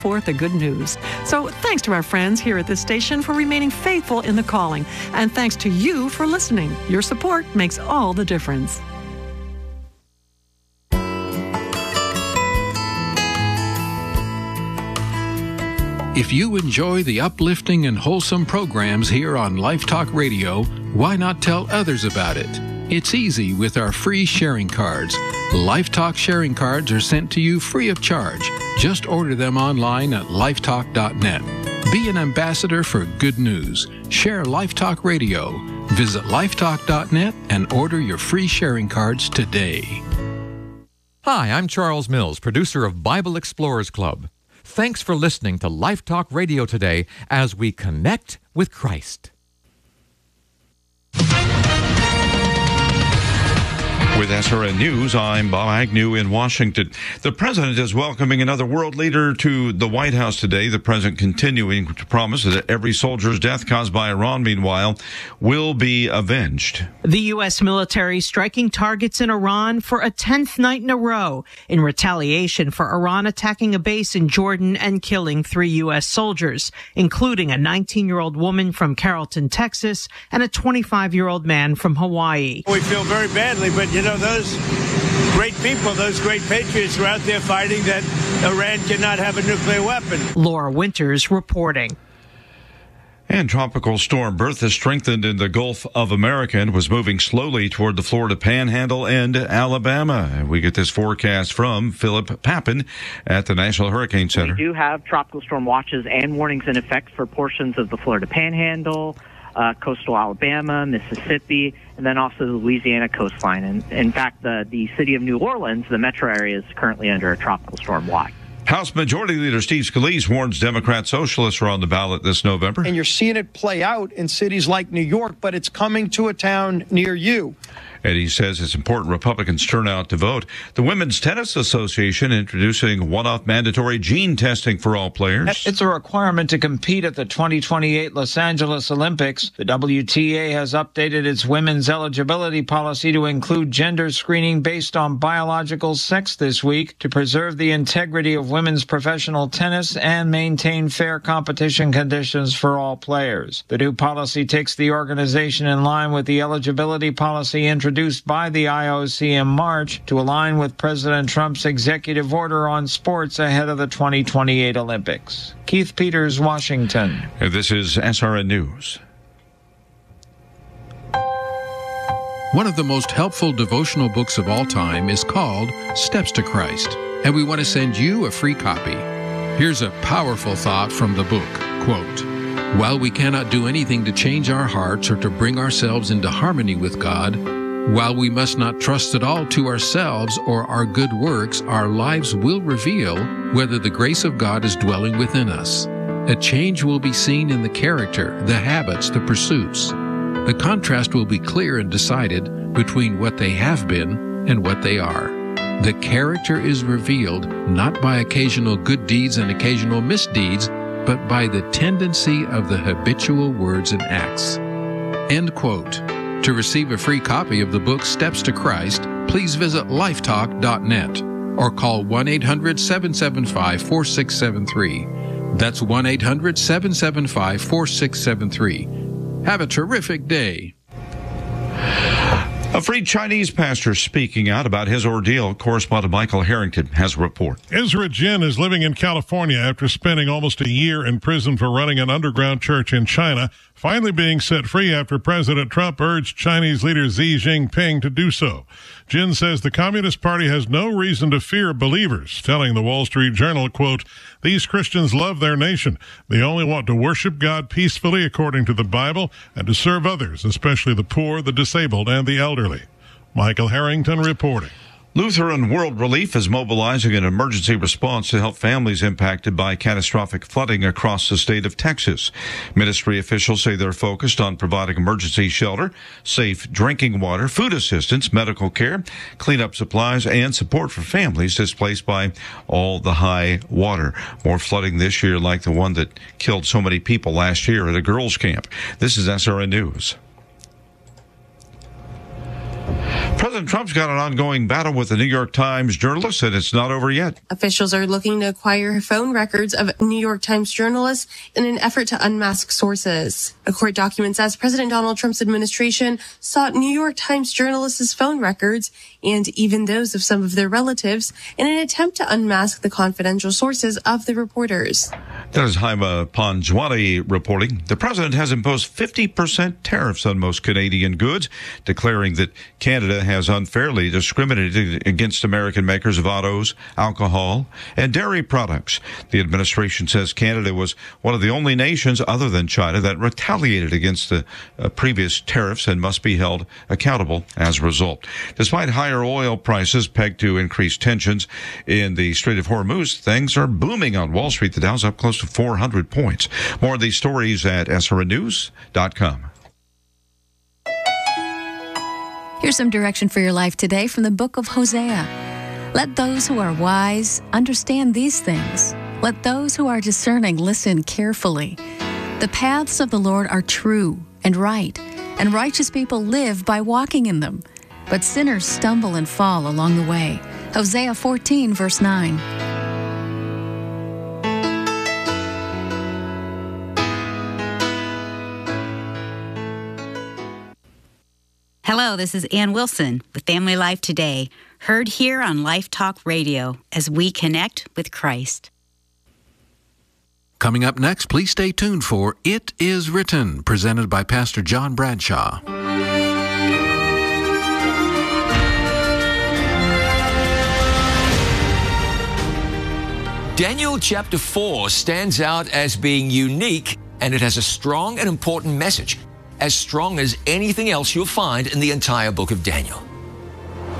forth the good news. So thanks to our friends here at this station for remaining faithful in the calling. And thanks to you for listening. Your support makes all the difference. If you enjoy the uplifting and wholesome programs here on Life Talk Radio, why not tell others about it? It's easy with our free sharing cards. Life Talk sharing cards are sent to you free of charge. Just order them online at lifetalk.net. Be an ambassador for good news. Share Life Talk Radio. Visit lifetalk.net and order your free sharing cards today. Hi, I'm Charles Mills, producer of Bible Explorers Club. Thanks for listening to Life Talk Radio today as we connect with Christ. With SRN News, I'm Bob Agnew in Washington. The president is welcoming another world leader to the White House today. The president continuing to promise that every soldier's death caused by Iran, meanwhile, will be avenged. The U.S. military striking targets in Iran for a 10th night in a row in retaliation for Iran attacking a base in Jordan and killing 3 U.S. soldiers, including a 19-year-old woman from Carrollton, Texas, and a 25-year-old man from Hawaii. We feel very badly, but you know, those great people, those great patriots are out there fighting that Iran cannot have a nuclear weapon. Laura Winters reporting. And Tropical Storm Bertha strengthened in the Gulf of America and was moving slowly toward the Florida Panhandle and Alabama. We get this forecast from Philip Papin at the National Hurricane Center. We do have tropical storm watches and warnings in effect for portions of the Florida Panhandle, coastal Alabama, Mississippi, and then also the Louisiana coastline. And in fact, the city of New Orleans, the metro area, is currently under a tropical storm watch. House Majority Leader Steve Scalise warns Democrat socialists are on the ballot this November. And you're seeing it play out in cities like New York, but it's coming to a town near you. And he says it's important Republicans turn out to vote. The Women's Tennis Association introducing one-off mandatory gene testing for all players. It's a requirement to compete at the 2028 Los Angeles Olympics. The WTA has updated its women's eligibility policy to include gender screening based on biological sex this week to preserve the integrity of women's professional tennis and maintain fair competition conditions for all players. The new policy takes the organization in line with the eligibility policy introduced by the IOC in March to align with President Trump's executive order on sports ahead of the 2028 Olympics. Keith Peters, Washington. This is SRN News. One of the most helpful devotional books of all time is called Steps to Christ, and we want to send you a free copy. Here's a powerful thought from the book, quote, "While we cannot do anything to change our hearts or to bring ourselves into harmony with God, while we must not trust at all to ourselves or our good works, our lives will reveal whether the grace of God is dwelling within us. A change will be seen in the character, the habits, the pursuits. The contrast will be clear and decided between what they have been and what they are. The character is revealed not by occasional good deeds and occasional misdeeds, but by the tendency of the habitual words and acts." End quote. To receive a free copy of the book Steps to Christ, please visit lifetalk.net or call 1-800-775-4673. That's 1-800-775-4673. Have a terrific day. A freed Chinese pastor speaking out about his ordeal. Correspondent Michael Harrington has a report. Ezra Jin is living in California after spending almost a year in prison for running an underground church in China, finally being set free after President Trump urged Chinese leader Xi Jinping to do so. Jin says the Communist Party has no reason to fear believers, telling the Wall Street Journal, quote, "These Christians love their nation. They only want to worship God peacefully according to the Bible and to serve others, especially the poor, the disabled, and the elderly." Michael Harrington reporting. Lutheran World Relief is mobilizing an emergency response to help families impacted by catastrophic flooding across the state of Texas. Ministry officials say they're focused on providing emergency shelter, safe drinking water, food assistance, medical care, cleanup supplies, and support for families displaced by all the high water. More flooding this year like the one that killed so many people last year at a girls' camp. This is SRN News. President Trump's got an ongoing battle with the New York Times journalists, and it's not over yet. Officials are looking to acquire phone records of New York Times journalists in an effort to unmask sources. A court document says President Donald Trump's administration sought New York Times journalists' phone records and even those of some of their relatives in an attempt to unmask the confidential sources of the reporters. That is Haima Panjwani reporting. The president has imposed 50% tariffs on most Canadian goods, declaring that Canada has unfairly discriminated against American makers of autos, alcohol, and dairy products. The administration says Canada was one of the only nations other than China that retaliated against the previous tariffs and must be held accountable as a result. Despite higher oil prices pegged to increased tensions in the Strait of Hormuz, things are booming on Wall Street. The Dow's up close to 400 points. More of these stories at srnnews.com. Here's some direction for your life today from the book of Hosea. Let those who are wise understand these things. Let those who are discerning listen carefully. The paths of the Lord are true and right, and righteous people live by walking in them. But sinners stumble and fall along the way. Hosea 14, verse 9. Hello, this is Ann Wilson with Family Life Today, heard here on Life Talk Radio as we connect with Christ. Coming up next, please stay tuned for It Is Written, presented by Pastor John Bradshaw. Daniel chapter 4 stands out as being unique, and it has a strong and important message, as strong as anything else you'll find in the entire book of Daniel.